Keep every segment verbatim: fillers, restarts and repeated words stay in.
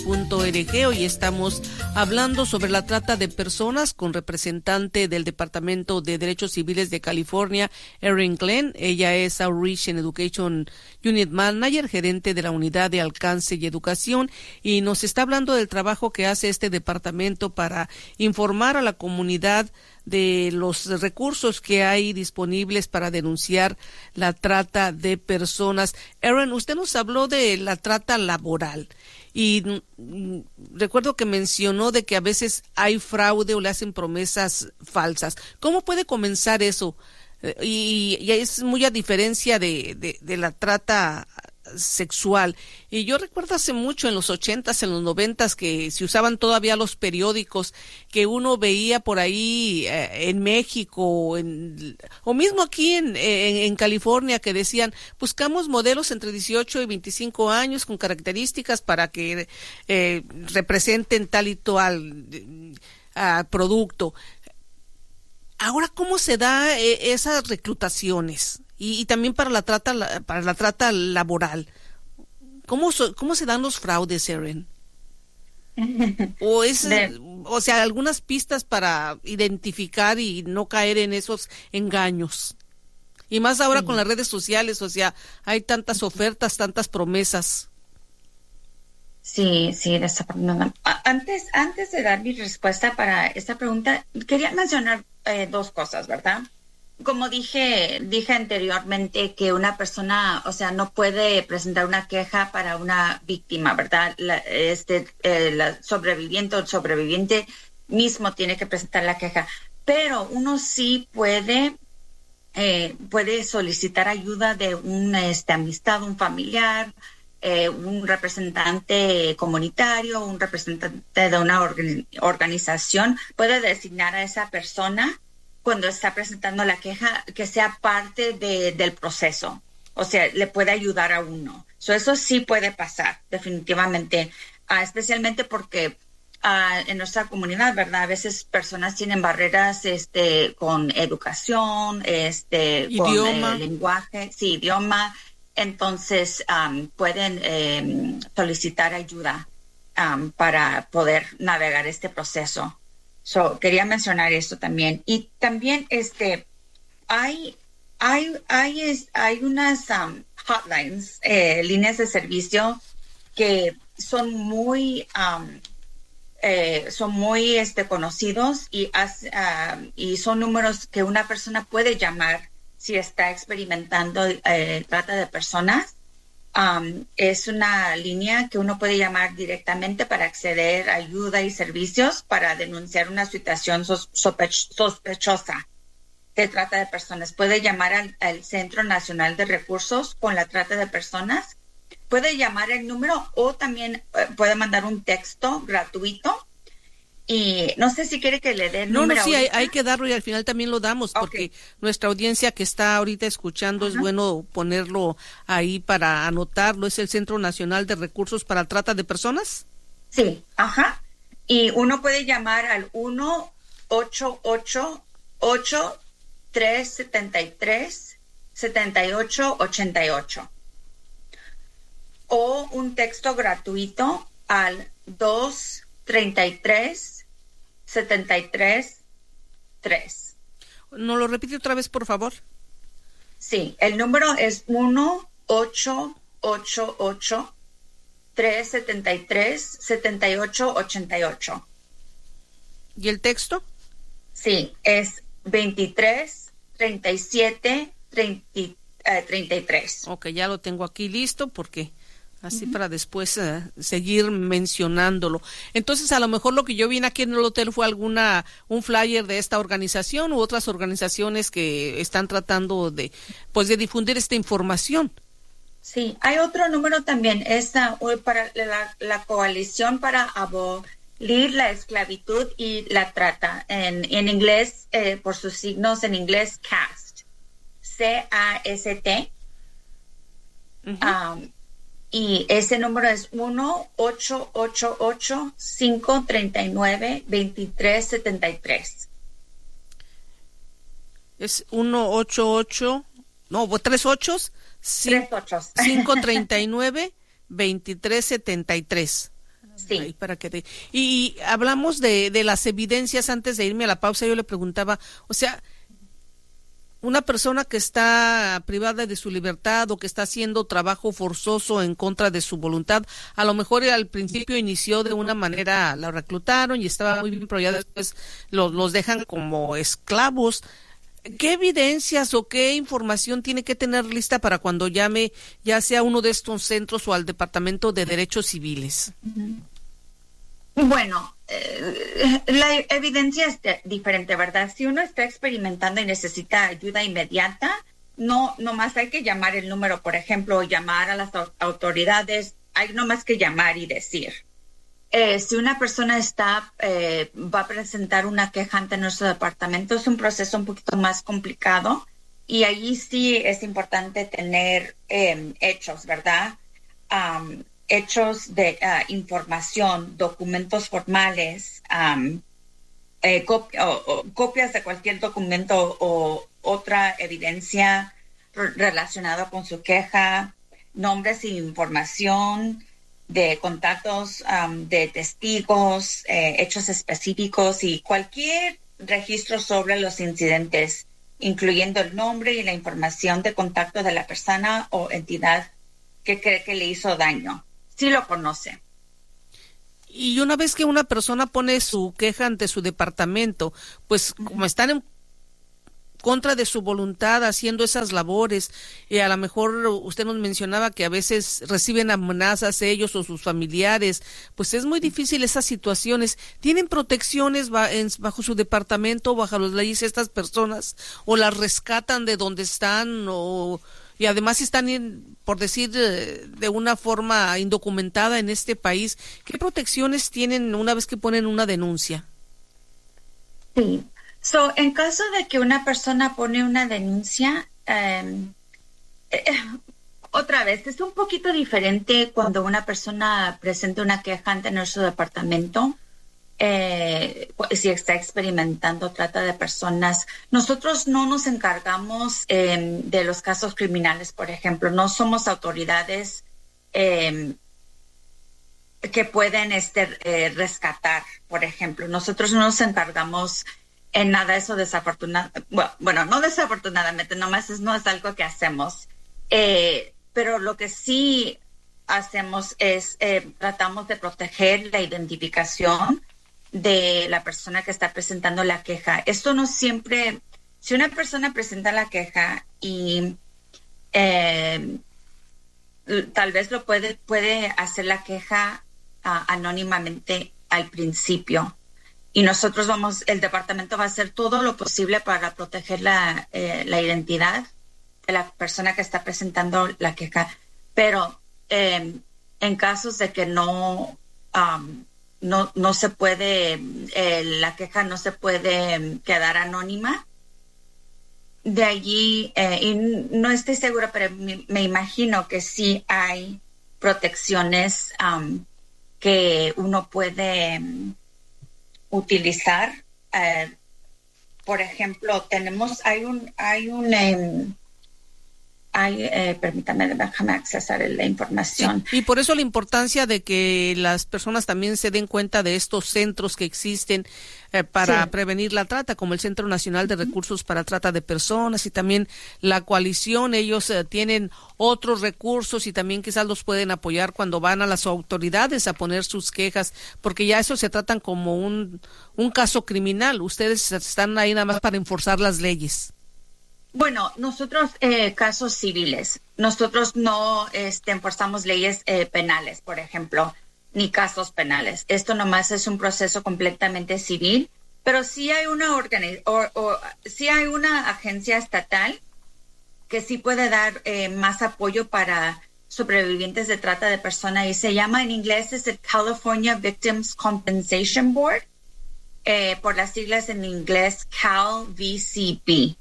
punto org. Hoy estamos hablando sobre la trata de personas con representante del Departamento de Derechos Civiles de California, Erin Glenn. Ella es Outreach and Education Unit Manager, gerente de la Unidad de Alcance y Educación, y nos está hablando del trabajo que hace este departamento para informar a la comunidad de los recursos que hay disponibles para denunciar la trata de personas. Erin, usted nos habló de la trata laboral y mm, recuerdo que mencionó de que a veces hay fraude o le hacen promesas falsas. ¿Cómo puede comenzar eso? Y, y es muy a diferencia de, de, de la trata sexual. Y yo recuerdo hace mucho, en los ochentas, en los noventas, que se usaban todavía los periódicos, que uno veía por ahí eh, en México, en, o mismo aquí en, en, en California, que decían, buscamos modelos entre dieciocho y veinticinco años con características para que eh, representen tal y tal uh, producto. Ahora, ¿cómo se da eh, esas reclutaciones? Y, y también para la trata para la trata laboral. ¿Cómo, so, cómo se dan los fraudes, Erin? O es, de... o sea, algunas pistas para identificar y no caer en esos engaños. Y más ahora sí, con las redes sociales, o sea, hay tantas ofertas, tantas promesas. Sí, sí, desafortunadamente. Antes, antes de dar mi respuesta para esta pregunta, quería mencionar eh, dos cosas, ¿verdad? Como dije, dije anteriormente que una persona, o sea, no puede presentar una queja para una víctima, ¿verdad? La, este, eh, la sobreviviente o el sobreviviente mismo tiene que presentar la queja, pero uno sí puede, eh, puede solicitar ayuda de una este, amistad, un familiar, eh, un representante comunitario, un representante de una organi- organización, puede designar a esa persona cuando está presentando la queja, que sea parte de, del proceso. O sea, le puede ayudar a uno. So, eso sí puede pasar, definitivamente. Uh, especialmente porque uh, en nuestra comunidad, ¿verdad? A veces personas tienen barreras este, con educación, este, idioma. con eh, lenguaje, sí, idioma. Entonces, um, pueden eh, solicitar ayuda um, para poder navegar este proceso. So, quería mencionar esto también. Y también este hay hay hay es, hay unas um, hotlines, eh, líneas de servicio que son muy um, eh, son muy este conocidos y as, uh, y son números que una persona puede llamar si está experimentando eh, trata de personas. Um, es una línea que uno puede llamar directamente para acceder a ayuda y servicios para denunciar una situación sos- sospech- sospechosa de trata de personas. Puede llamar al, al Centro Nacional de Recursos con la trata de personas. Puede llamar el número o también eh, puede mandar un texto gratuito. Y no sé si quiere que le dé el no, número. No, sí, hay, hay que darlo y al final también lo damos, Okay. Porque nuestra audiencia que está ahorita escuchando, uh-huh, es bueno ponerlo ahí para anotarlo. ¿Es el Centro Nacional de Recursos para Trata de Personas? Sí, ajá. Y uno puede llamar al uno ocho ocho ocho tres siete tres siete ocho ocho ocho o un texto gratuito al dos tres tres siete tres tres. ¿Nos lo repite otra vez, por favor? Sí, el número es uno ocho ocho ocho tres siete tres siete ocho ocho ocho. ¿Y el texto? Sí, es veintitrés treinta y siete treinta y tres. Ok, ya lo tengo aquí listo porque así uh-huh, para después uh, seguir mencionándolo. Entonces, a lo mejor lo que yo vine aquí en el hotel fue alguna un flyer de esta organización u otras organizaciones que están tratando de pues de difundir esta información. Sí, hay otro número también, es uh, para la, la coalición para abolir la esclavitud y la trata. En, en inglés, eh, por sus signos en inglés, CAST. C A S T. Uh-huh. Um, y ese número es uno ocho ocho ocho cinco tres nueve dos tres siete tres. Es uno ocho ocho, no, tres ochos, cinco tres nueve dos tres siete tres. Sí. Ay, para que te... Y hablamos de, de las evidencias antes de irme a la pausa. Yo le preguntaba, o sea, una persona que está privada de su libertad o que está haciendo trabajo forzoso en contra de su voluntad, a lo mejor al principio inició de una manera, la reclutaron y estaba muy bien, pero ya después los, los dejan como esclavos. ¿Qué evidencias o qué información tiene que tener lista para cuando llame, ya sea a uno de estos centros o al Departamento de Derechos Civiles? Bueno, eh, la evidencia es de, diferente, ¿verdad? Si uno está experimentando y necesita ayuda inmediata, no, nomás hay que llamar el número, por ejemplo, o llamar a las autoridades, hay nomás que llamar y decir. Eh, si una persona está, eh, va a presentar una queja ante nuestro departamento, es un proceso un poquito más complicado y allí sí es importante tener eh, hechos, ¿verdad? Um, hechos de uh, información, documentos formales, um, eh, copi- o, o, copias de cualquier documento o otra evidencia re- relacionada con su queja, nombres e información de contactos um, de testigos, eh, hechos específicos y cualquier registro sobre los incidentes, incluyendo el nombre y la información de contacto de la persona o entidad que cree que le hizo daño. Sí lo conoce. Y una vez que una persona pone su queja ante su departamento, pues uh-huh. como están en contra de su voluntad haciendo esas labores, y a lo mejor usted nos mencionaba que a veces reciben amenazas ellos o sus familiares, pues es muy difícil esas situaciones. ¿Tienen protecciones bajo su departamento, bajo las leyes estas personas, o las rescatan de donde están, o y además si están, en, por decir, de una forma indocumentada en este país, ¿qué protecciones tienen una vez que ponen una denuncia? Sí. So, en caso de que una persona pone una denuncia, um, eh, otra vez, es un poquito diferente cuando una persona presenta una queja ante nuestro departamento, eh, si está experimentando trata de personas. Nosotros no nos encargamos eh, de los casos criminales, por ejemplo. No somos autoridades eh, que pueden este, eh, rescatar, por ejemplo. Nosotros no nos encargamos en nada eso desafortunadamente, bueno, bueno, no desafortunadamente, nomás es, no es algo que hacemos, eh, pero lo que sí hacemos es, eh, tratamos de proteger la identificación de la persona que está presentando la queja. Esto no siempre, si una persona presenta la queja y eh, tal vez lo puede, puede hacer la queja uh, anónimamente al principio, y nosotros vamos, el departamento va a hacer todo lo posible para proteger la, eh, la identidad de la persona que está presentando la queja. Pero eh, en casos de que no, um, no, no se puede, eh, la queja no se puede quedar anónima, de allí, eh, y no estoy segura, pero me, me imagino que sí hay protecciones um, que uno puede um, utilizar. Eh, por ejemplo, tenemos, hay un, hay un, eh, hay, eh, permítame, déjame accesar la información. Sí, y por eso la importancia de que las personas también se den cuenta de estos centros que existen eh, para sí. prevenir la trata, como el Centro Nacional de Recursos para Trata de Personas, y también la coalición. Ellos eh, tienen otros recursos y también quizás los pueden apoyar cuando van a las autoridades a poner sus quejas, porque ya eso se tratan como un, un caso criminal. Ustedes están ahí nada más para enforzar las leyes. Bueno, nosotros, eh, casos civiles, nosotros no este, enforzamos leyes eh, penales, por ejemplo, ni casos penales. Esto nomás es un proceso completamente civil, pero sí hay una organi- o, o, sí hay una agencia estatal que sí puede dar eh, más apoyo para sobrevivientes de trata de personas, y se llama en inglés es el California Victims Compensation Board, eh, por las siglas en inglés C A L V C B.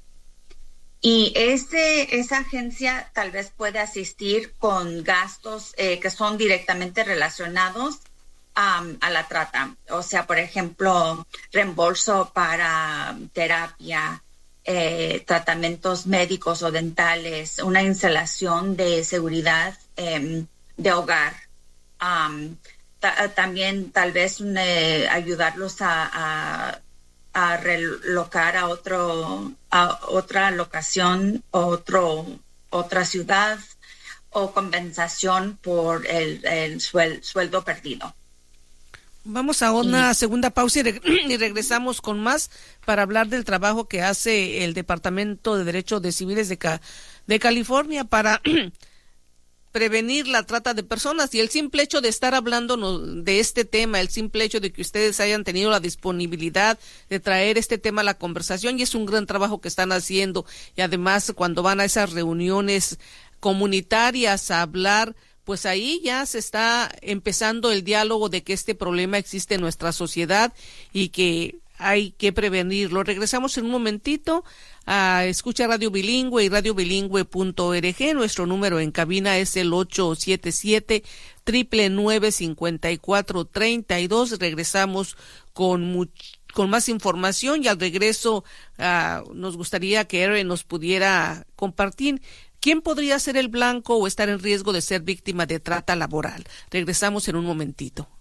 Y ese, esa agencia tal vez puede asistir con gastos eh, que son directamente relacionados um, a la trata. O sea, por ejemplo, reembolso para terapia, eh, tratamientos médicos o dentales, una instalación de seguridad eh, de hogar, um, ta, también tal vez eh, ayudarlos a, a, a relocar a otro a otra locación, otro otra ciudad, o compensación por el, el suel, sueldo perdido. Vamos a una segunda pausa y, reg y regresamos con más para hablar del trabajo que hace el Departamento de Derechos de Civiles de, Ca de California para prevenir la trata de personas. Y el simple hecho de estar hablando de este tema, el simple hecho de que ustedes hayan tenido la disponibilidad de traer este tema a la conversación, y es un gran trabajo que están haciendo. Y además, cuando van a esas reuniones comunitarias a hablar, pues ahí ya se está empezando el diálogo de que este problema existe en nuestra sociedad y que hay que prevenirlo. Regresamos en un momentito a Escucha Radio Bilingüe y radio bilingüe punto org. Nuestro número en cabina es el ocho siete siete, nueve nueve, cinco cuatro tres dos. Regresamos con much con más información, y al regreso uh, nos gustaría que Erin nos pudiera compartir quién podría ser el blanco o estar en riesgo de ser víctima de trata laboral. Regresamos en un momentito.